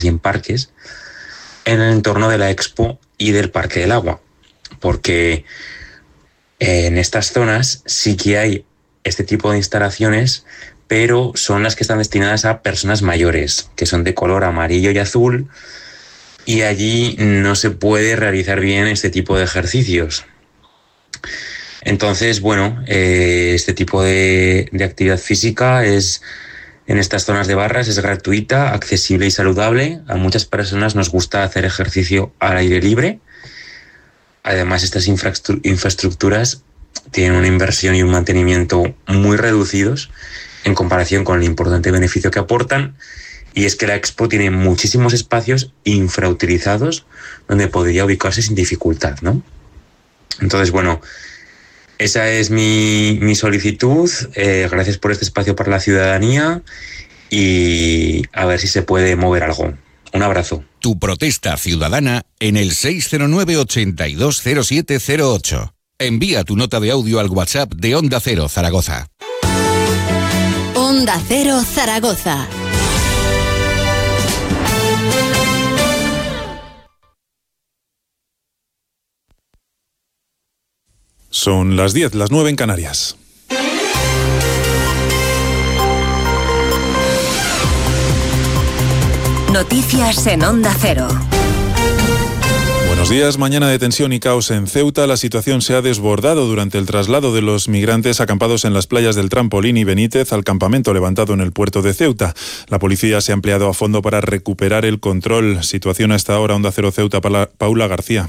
y en parques en el entorno de la Expo y del Parque del Agua, porque en estas zonas sí que hay este tipo de instalaciones, pero son las que están destinadas a personas mayores, que son de color amarillo y azul, y allí no se puede realizar bien este tipo de ejercicios. Entonces, bueno, este tipo de actividad física en estas zonas de barras es gratuita, accesible y saludable. A muchas personas nos gusta hacer ejercicio al aire libre. Además, estas infraestructuras tienen una inversión y un mantenimiento muy reducidos en comparación con el importante beneficio que aportan. Y es que la Expo tiene muchísimos espacios infrautilizados donde podría ubicarse sin dificultad, ¿no? Entonces, bueno, esa es mi solicitud. Gracias por este espacio para la ciudadanía y a ver si se puede mover algo. Un abrazo. Tu protesta ciudadana en el 609-820708. Envía tu nota de audio al WhatsApp de Onda Cero Zaragoza. Onda Cero Zaragoza. Son las 10, las 9 en Canarias. Noticias en Onda Cero. Buenos días. Mañana de tensión y caos en Ceuta. La situación se ha desbordado durante el traslado de los migrantes acampados en las playas del Trampolín y Benítez al campamento levantado en el puerto de Ceuta. La policía se ha empleado a fondo para recuperar el control. Situación hasta ahora, Onda Cero Ceuta, Paula García.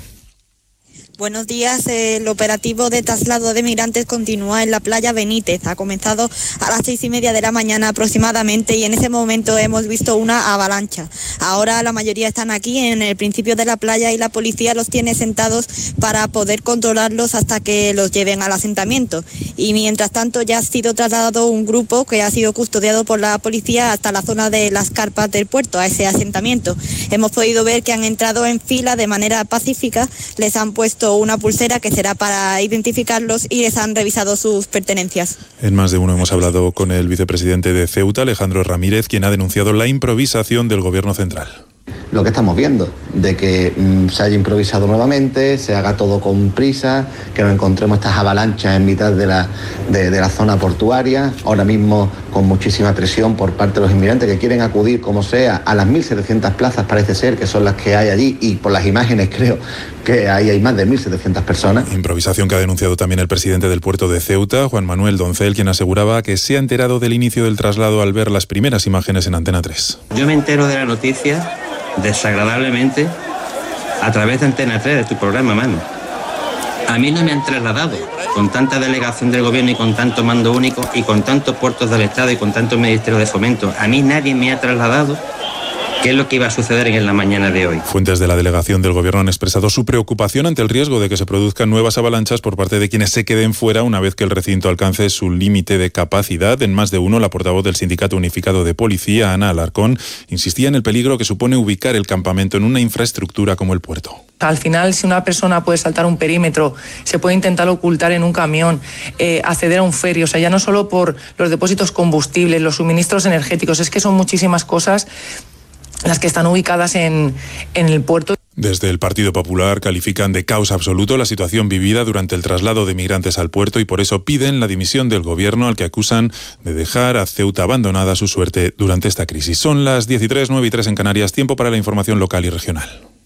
Buenos días. El operativo de traslado de migrantes continúa en la playa Benítez. Ha comenzado a las 6:30 de la mañana aproximadamente y en ese momento hemos visto una avalancha. Ahora la mayoría están aquí en el principio de la playa y la policía los tiene sentados para poder controlarlos hasta que los lleven al asentamiento. Y mientras tanto ya ha sido trasladado un grupo que ha sido custodiado por la policía hasta la zona de las carpas del puerto, a ese asentamiento. Hemos podido ver que han entrado en fila de manera pacífica, les han puesto una pulsera que será para identificarlos y les han revisado sus pertenencias. En más de uno hemos hablado con el vicepresidente de Ceuta, Alejandro Ramírez, quien ha denunciado la improvisación del gobierno central. Lo que estamos viendo, de que se haya improvisado nuevamente, se haga todo con prisa, que nos encontremos estas avalanchas en mitad de la zona portuaria, ahora mismo con muchísima presión por parte de los inmigrantes que quieren acudir como sea a las 1.700 plazas, parece ser que son las que hay allí, y por las imágenes creo que ahí hay más de 1.700 personas. Improvisación que ha denunciado también el presidente del puerto de Ceuta, Juan Manuel Doncel, quien aseguraba que se ha enterado del inicio del traslado al ver las primeras imágenes en Antena 3. Yo me entero de la noticia desagradablemente a través de Antena 3, de tu programa, mano. A mí no me han trasladado con tanta delegación del gobierno y con tanto mando único y con tantos puertos del Estado y con tantos ministerios de fomento. A mí nadie me ha trasladado qué es lo que iba a suceder en la mañana de hoy. Fuentes de la delegación del gobierno han expresado su preocupación ante el riesgo de que se produzcan nuevas avalanchas por parte de quienes se queden fuera una vez que el recinto alcance su límite de capacidad. En más de uno, la portavoz del Sindicato Unificado de Policía, Ana Alarcón, insistía en el peligro que supone ubicar el campamento en una infraestructura como el puerto. Al final, si una persona puede saltar un perímetro, se puede intentar ocultar en un camión, acceder a un ferry, o sea, ya no solo por los depósitos combustibles, los suministros energéticos, es que son muchísimas cosas las que están ubicadas en el puerto. Desde el Partido Popular califican de caos absoluto la situación vivida durante el traslado de migrantes al puerto y por eso piden la dimisión del gobierno, al que acusan de dejar a Ceuta abandonada a su suerte durante esta crisis. Son las 10:03, 9:03 en Canarias, tiempo para la información local y regional.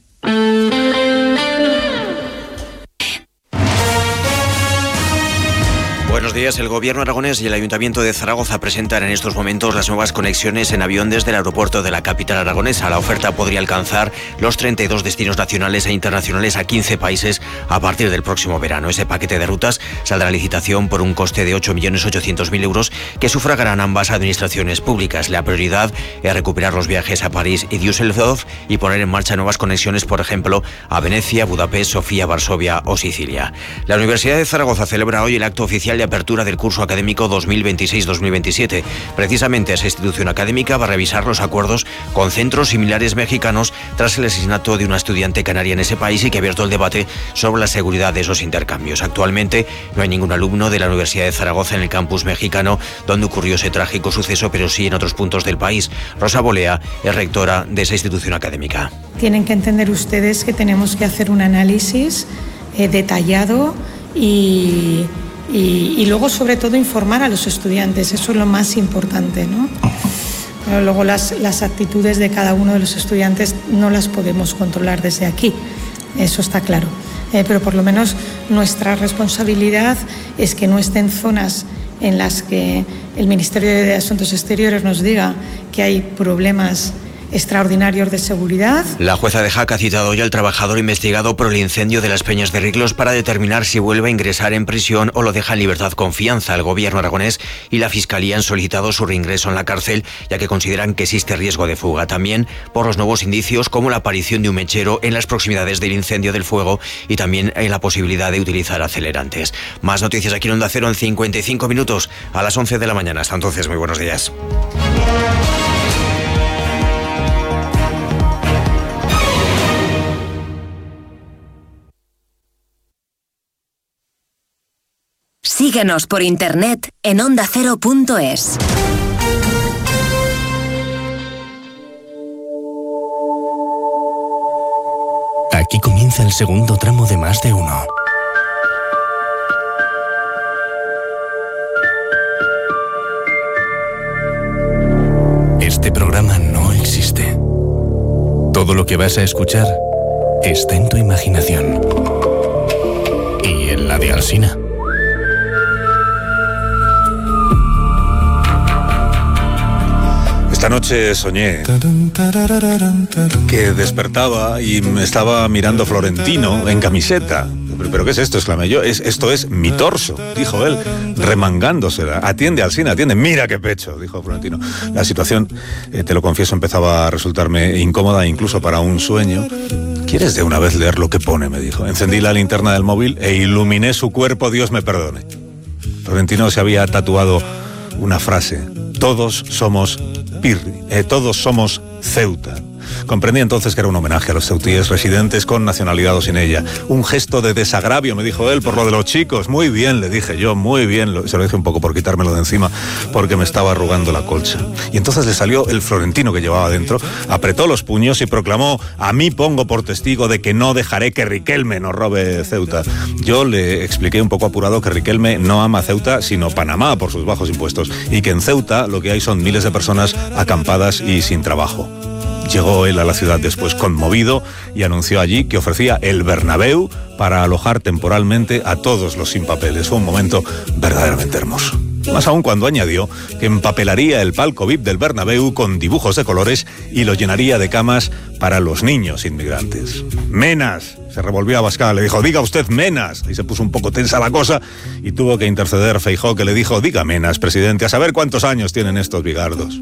Buenos días. El Gobierno aragonés y el Ayuntamiento de Zaragoza presentan en estos momentos las nuevas conexiones en avión desde el aeropuerto de la capital aragonesa. La oferta podría alcanzar los 32 destinos nacionales e internacionales a 15 países a partir del próximo verano. Ese paquete de rutas saldrá a licitación por un coste de 8.800.000 euros que sufragarán ambas administraciones públicas. La prioridad es recuperar los viajes a París y Düsseldorf y poner en marcha nuevas conexiones, por ejemplo, a Venecia, Budapest, Sofía, Varsovia o Sicilia. La Universidad de Zaragoza celebra hoy el acto oficial de apertura apertura del curso académico 2026-2027. Precisamente esa institución académica va a revisar los acuerdos con centros similares mexicanos tras el asesinato de una estudiante canaria en ese país y que ha abierto el debate sobre la seguridad de esos intercambios. Actualmente no hay ningún alumno de la Universidad de Zaragoza en el campus mexicano donde ocurrió ese trágico suceso, pero sí en otros puntos del país. Rosa Bolea es rectora de esa institución académica. Tienen que entender ustedes que tenemos que hacer un análisis detallado y luego, sobre todo, informar a los estudiantes. Eso es lo más importante, ¿no? Pero luego las actitudes de cada uno de los estudiantes no las podemos controlar desde aquí, eso está claro. Pero por lo menos nuestra responsabilidad es que no estén zonas en las que el Ministerio de Asuntos Exteriores nos diga que hay problemas extraordinarios de seguridad. La jueza de Jaca ha citado ya al trabajador investigado por el incendio de las Peñas de Riclos para determinar si vuelve a ingresar en prisión o lo deja en libertad con fianza. El gobierno aragonés y la Fiscalía han solicitado su reingreso en la cárcel, ya que consideran que existe riesgo de fuga. También por los nuevos indicios como la aparición de un mechero en las proximidades del incendio del fuego y también en la posibilidad de utilizar acelerantes. Más noticias aquí en Onda Cero en 55 minutos a las 11 de la mañana. Hasta entonces, muy buenos días. Síguenos por internet en ondacero.es. Aquí comienza el segundo tramo de Más de Uno. Este programa no existe. Todo lo que vas a escuchar está en tu imaginación. Y en la de Alsina. Esta noche soñé que despertaba y me estaba mirando Florentino en camiseta. ¿Pero qué es esto?, exclamé yo. Esto es mi torso, dijo él, remangándosela. Atiende, Alsina, atiende. Mira qué pecho, dijo Florentino. La situación, te lo confieso, empezaba a resultarme incómoda incluso para un sueño. ¿Quieres de una vez leer lo que pone?, me dijo. Encendí la linterna del móvil e iluminé su cuerpo, Dios me perdone. Florentino se había tatuado una frase: todos somos Pirri, todos somos Ceuta. Comprendí entonces que era un homenaje a los ceutíes residentes con nacionalidad o sin ella. Un gesto de desagravio, me dijo él, por lo de los chicos. Muy bien, le dije yo, muy bien. Se lo dije un poco por quitármelo de encima, porque me estaba arrugando la colcha. Y entonces le salió el florentino que llevaba dentro, apretó los puños y proclamó: a mí pongo por testigo de que no dejaré que Riquelme nos robe Ceuta. Yo le expliqué un poco apurado que Riquelme no ama Ceuta, sino Panamá por sus bajos impuestos, y que en Ceuta lo que hay son miles de personas acampadas y sin trabajo. Llegó él a la ciudad después conmovido y anunció allí que ofrecía el Bernabéu para alojar temporalmente a todos los sin papeles. Fue un momento verdaderamente hermoso. Más aún cuando añadió que empapelaría el palco VIP del Bernabéu con dibujos de colores y lo llenaría de camas para los niños inmigrantes. ¡Menas! Se revolvió a Abascal, le dijo: diga usted Menas. Y se puso un poco tensa la cosa y tuvo que interceder Feijóo, que le dijo: diga Menas, presidente, a saber cuántos años tienen estos bigardos.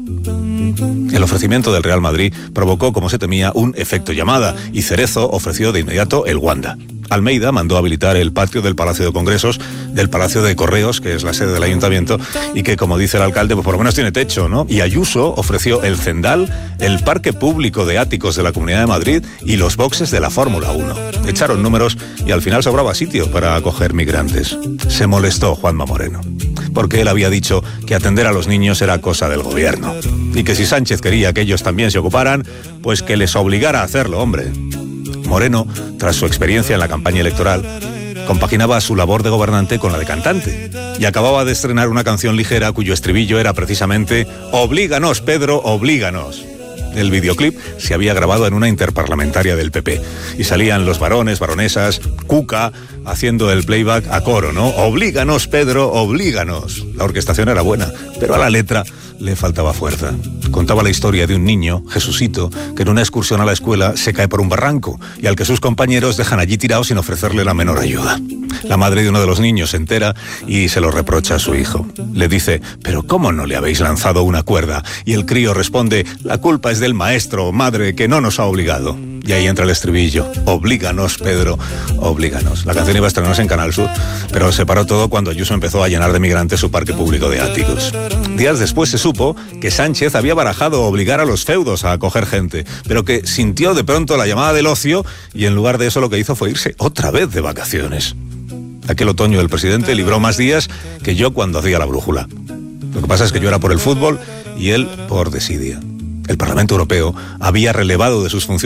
El ofrecimiento del Real Madrid provocó, como se temía, un efecto llamada, y Cerezo ofreció de inmediato el Wanda. Almeida mandó habilitar el patio del Palacio de Congresos, del Palacio de Correos, que es la sede del Ayuntamiento, y que, como dice el alcalde, pues por lo menos tiene techo, ¿no? Y Ayuso ofreció el Zendal, el Parque Público de Áticos de la Comunidad de Madrid y los boxes de la Fórmula 1. Echaron números y al final sobraba sitio para acoger migrantes. Se molestó Juanma Moreno, porque él había dicho que atender a los niños era cosa del gobierno, y que si Sánchez quería que ellos también se ocuparan, pues que les obligara a hacerlo, hombre. Moreno, tras su experiencia en la campaña electoral, compaginaba su labor de gobernante con la de cantante y acababa de estrenar una canción ligera cuyo estribillo era precisamente: oblíganos, Pedro, oblíganos. El videoclip se había grabado en una interparlamentaria del PP y salían los varones, baronesas, Cuca, haciendo el playback a coro, ¿no? Oblíganos, Pedro, oblíganos. La orquestación era buena, pero a la letra le faltaba fuerza. Contaba la historia de un niño, Jesucito, que en una excursión a la escuela se cae por un barranco y al que sus compañeros dejan allí tirado sin ofrecerle la menor ayuda. La madre de uno de los niños se entera y se lo reprocha a su hijo. Le dice: ¿pero cómo no le habéis lanzado una cuerda? Y el crío responde: la culpa es del maestro, madre, que no nos ha obligado. Y ahí entra el estribillo. Oblíganos, Pedro, oblíganos. La canción iba a estrenarse en Canal Sur, pero se paró todo cuando Ayuso empezó a llenar de migrantes su parque público de áticos. Días después se supo que Sánchez había barajado obligar a los feudos a acoger gente, pero que sintió de pronto la llamada del ocio y en lugar de eso lo que hizo fue irse otra vez de vacaciones. Aquel otoño el presidente libró más días que yo cuando hacía la brújula. Lo que pasa es que yo era por el fútbol y él por desidia. El Parlamento Europeo había relevado de sus funciones